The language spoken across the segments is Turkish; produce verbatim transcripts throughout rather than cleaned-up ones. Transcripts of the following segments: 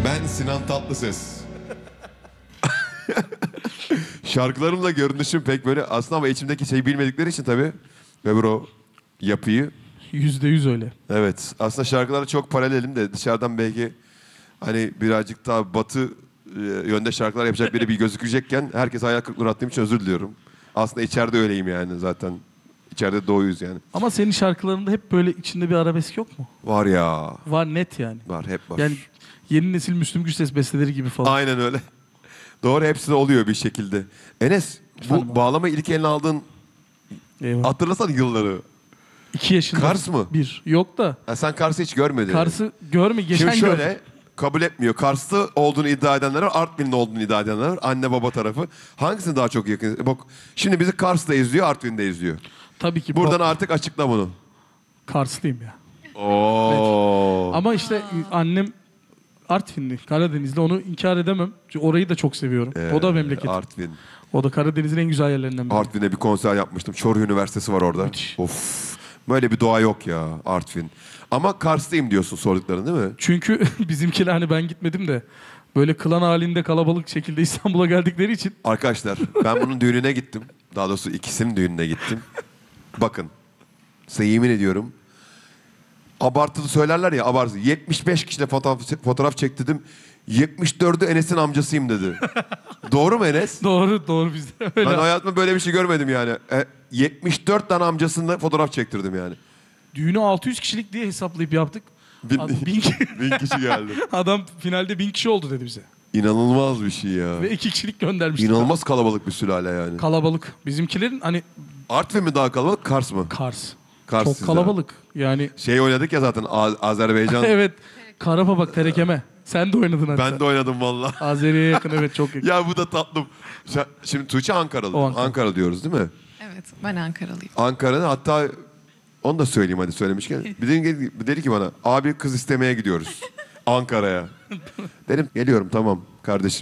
Ben Sinan Tatlıses. Şarkılarımla görünüşüm pek böyle aslında ama içimdeki şeyi bilmedikleri için tabii. Öbür o yapıyı. Yüzde yüz öyle. Evet. Aslında şarkılara çok paralelim de dışarıdan belki hani birazcık daha batı e, yönde şarkılar yapacak biri bir gözükecekken herkes hayal kırıklığına uğrattığım için özür diliyorum. Aslında içeride öyleyim yani zaten. İçeride doğuyuz yani. Ama senin şarkılarında hep böyle içinde bir arabesk yok mu? Var ya. Var net yani. Var hep var. Yani yeni nesil Müslüm Gürses besteleri gibi falan. Aynen öyle. Doğru hepsi de oluyor bir şekilde. Enes Efendim bu abi? bağlamayı ilk eline aldığın Eyvallah. hatırlasana yılları. İki yaşında. Kars mı? Bir. Yok da. Ha, sen Kars'ı hiç görmedin. Kars'ı görme. Geçen Şimdi şöyle gördüm. kabul etmiyor. Kars'ta olduğunu iddia edenler var, Artvin'de olduğunu iddia edenler var. Anne baba tarafı. Hangisini daha çok yakın? Bak şimdi bizi Kars'ta izliyor, Artvin'de izliyor. Tabii ki. Buradan bu- artık açıkla bunu. Karslıyım ya. Oo. Ama işte annem Artvinli, Karadenizli. Onu inkar edemem. Çünkü orayı da çok seviyorum. o da memleket. Artvin. O da Karadeniz'in en güzel yerlerinden biri. Artvin'de bir konser yapmıştım. Çoruh Üniversitesi var orada. Müthiş. Of. Böyle bir doğa yok ya Artvin. Ama Kars'tayım diyorsun sordukların değil mi? Çünkü bizimkiler hani ben gitmedim de böyle klan halinde kalabalık şekilde İstanbul'a geldikleri için Arkadaşlar ben bunun düğününe gittim. Daha doğrusu ikisinin düğününe gittim. Bakın. Size yemin ediyorum. Abartılı söylerler ya abartılı. yetmiş beş kişiyle fotoğraf, fotoğraf çektirdim. yetmiş dördü Enes'in amcasıyım dedi. Doğru mu Enes? doğru doğru bizde öyle. Ben hayatımda böyle bir şey görmedim yani. E, yetmiş dört tane amcasında fotoğraf çektirdim yani. Düğünü altı yüz kişilik diye hesaplayıp yaptık. Bin, Ad- bin, bin kişi geldi. adam finalde bin kişi oldu dedi bize. İnanılmaz bir şey ya. Ve iki kişilik göndermişti. İnanılmaz kalabalık bir sülale yani. Kalabalık. Bizimkilerin hani Artvin mi daha kalabalık, Kars mı? Kars. Kars Çok sizde. kalabalık. Yani Şey oynadık ya zaten A- Azerbaycan. evet. Karapa bak terekeme. Sen de oynadın hatta. Ben de oynadım valla. Azeri'ye yakın evet çok yakın. Ya bu da tatlım. Şa- Şimdi Tuğçe Ankaralı. O Ankara. Ankara diyoruz değil mi? Evet, ben Ankaralıyım. Ankara'nın hatta onu da söyleyeyim hadi söylemişken. Bir dedi, bir dedi ki bana abi kız istemeye gidiyoruz Ankara'ya. Dedim geliyorum tamam kardeşim.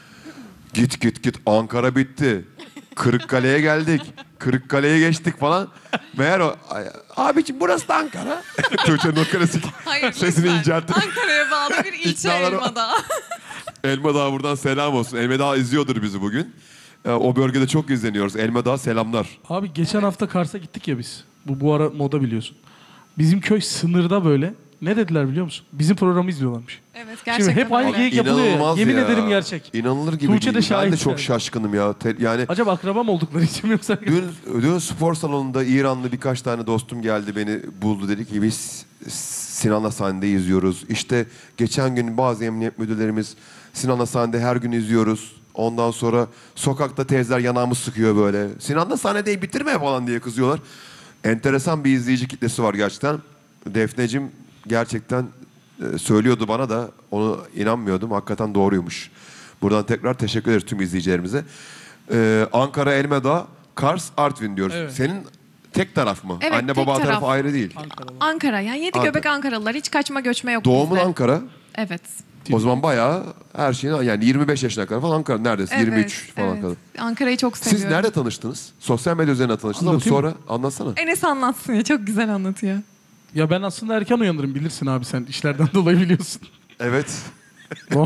Git git git Ankara bitti. Kırıkkale'ye geldik. Kırıkkale'ye geçtik falan. Meğer o ay- abiciğim burası da Ankara. Tuğçe'nin o klasik Hayır, sesini lütfen. inceltti. Ankara'ya bağlı bir ilçe İknaları- Elmadağ. Elmadağ buradan selam olsun. Elmadağ izliyordur bizi bugün. Ee, O bölgede çok izleniyoruz. Elmadağ selamlar. Abi geçen hafta Kars'a gittik ya biz. Bu bu ara moda biliyorsun. Bizim köy sınırda böyle. Ne dediler biliyor musun? Bizim programı izliyorlarmış. Evet, gerçekten Şimdi hep aynı öyle. geyik yapılıyor ya. İnanılmaz Yemin ya. ederim gerçek. İnanılır gibi Tuğçe de değil. Ben de şahit çok yani. şaşkınım ya. Te- yani Acaba akraba mı oldukları için mi yoksa? dün, dün spor salonunda İranlı birkaç tane dostum geldi beni buldu. Dedi ki biz Sinan'la sahnede izliyoruz. İşte geçen gün bazı emniyet müdürlerimiz Sinan'la sahnede her gün izliyoruz. Ondan sonra sokakta teyzeler yanağımı sıkıyor böyle. Sinan'la sahnedeyi bitirme falan diye kızıyorlar. Enteresan bir izleyici kitlesi var gerçekten. Defneciğim gerçekten e, söylüyordu bana da onu inanmıyordum. Hakikaten doğruymuş. Buradan tekrar teşekkür ederiz tüm izleyicilerimize. Ee, Ankara, Elmadağ, Kars, Artvin diyoruz. Evet. Senin tek taraf mı? Evet, Anne tek baba taraf. tarafı ayrı değil. Ankara'da. Ankara, yani yedi Ankara. göbek Ankaralılar. Hiç kaçma göçme yok Doğumun bizde. Ankara. Evet. O zaman bayağı her şeyin yani yirmi beş yaşına kadar falan Ankara. Neredeyse Evet, yirmi üç falan evet. kadar. Ankara'yı çok seviyorum. Siz nerede tanıştınız? Sosyal medya üzerinden tanıştınız ama Anlatayım sonra anlatsana. Enes anlatsın ya, çok güzel anlatıyor. Ya ben aslında erken uyanırım bilirsin abi sen işlerden dolayı biliyorsun. Evet. o,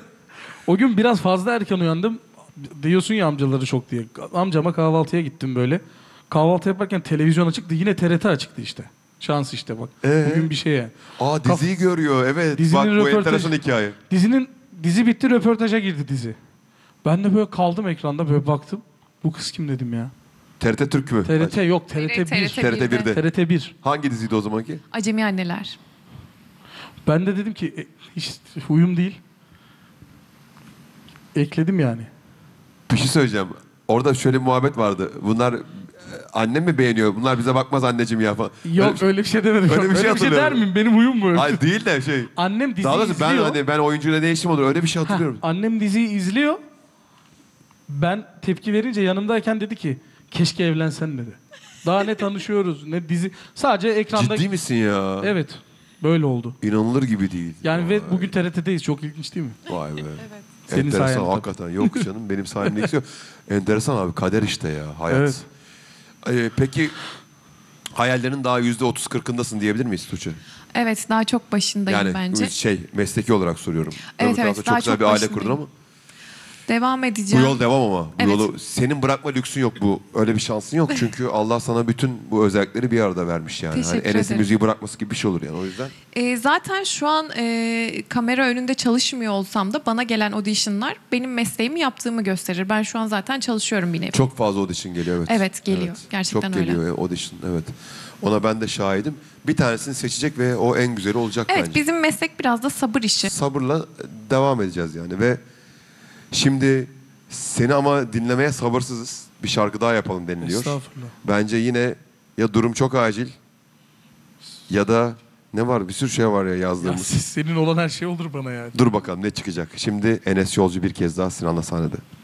o gün biraz fazla erken uyandım. Diyorsun ya amcaları çok diye. Amcama kahvaltıya gittim böyle. Kahvaltı yaparken televizyon açıktı. Yine T R T açıktı işte. Şans işte bak. Ee? Bugün bir şey yani. Aa diziyi görüyor evet. Dizinin Bak bu röportajı- enteresan hikaye. Dizinin dizi bitti röportaja girdi dizi. Ben de böyle kaldım ekranda böyle baktım. Bu kız kim dedim ya. T R T Türk mü? T R T yok T R T bir. T R T birde. T R T bir. Hangi diziydi o zamanki? Acemi Anneler. Ben de dedim ki e, hiç huyum değil. Ekledim yani. Bir şey söyleyeceğim. Orada şöyle bir muhabbet vardı. Bunlar e, annem mi beğeniyor? Bunlar bize bakmaz anneciğim ya falan. Yok öyle bir şey demedim. öyle bir Öyle şey bir şey der hatırlıyorum. miyim? Benim huyum bu. Hayır değil de şey. Annem diziyi Daha doğrusu ben izliyor. hani ben oyuncuyla ne işim olur öyle bir şey Heh, hatırlıyorum. annem diziyi izliyor. Ben tepki verince yanımdayken dedi ki keşke evlensen dedi. Daha ne tanışıyoruz ne dizi. Sadece ekranda... Ciddi misin ya? Evet. Böyle oldu. İnanılır gibi değil. Yani Vay. ve bugün T R T'deyiz. Çok ilginç değil mi? Vay be. Evet. Senin Enteresan sayende tabii. hakikaten. Yok canım benim sayemde hiç yok. Enteresan abi kader işte ya hayat. Evet. Ee, peki hayallerin daha yüzde otuz kırkındasın diyebilir miyiz Tuğçe? Evet, daha çok başındayım Yani bence. şey mesleki olarak soruyorum. Evet, Öbür evet, tarafta daha çok güzel çok bir aile başındayım. kurdun ama Devam bu edeceğim. yol devam ama. Bu Evet. yolu senin bırakma lüksün yok bu. Öyle bir şansın yok çünkü Allah sana bütün bu özellikleri bir arada vermiş yani. Hani Teşekkür Enes'in ederim. müziği bırakması gibi bir şey olur yani o yüzden. Ee, zaten şu an e, kamera önünde çalışmıyor olsam da bana gelen auditionlar benim mesleğimi yaptığımı gösterir. Ben şu an zaten çalışıyorum bir nevi. Çok fazla audition geliyor evet. Evet, geliyor. Gerçekten Çok öyle. geliyor audition evet. Ona ben de şahidim. Bir tanesini seçecek ve o en güzeli olacak Evet, bence. bizim meslek biraz da sabır işi. Sabırla devam edeceğiz yani ve şimdi seni ama dinlemeye sabırsızız. Bir şarkı daha yapalım deniliyor. Estağfurullah. Bence yine ya durum çok acil ya da ne var bir sürü şey var ya Ya yazdığımız. senin olan her şey olur bana yani. Dur bakalım ne çıkacak. Şimdi Enes Yolcu bir kez daha Sinan'la sahnede.